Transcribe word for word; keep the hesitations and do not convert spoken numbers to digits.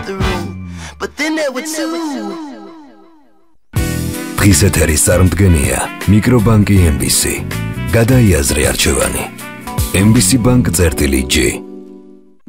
the room, but then there were two. დღის ეთერის წარმდგენია მიკრობანკი ემ ბი სი. გადაიაზრე არჩევანი. ემ ბი სი Bank წერტილი G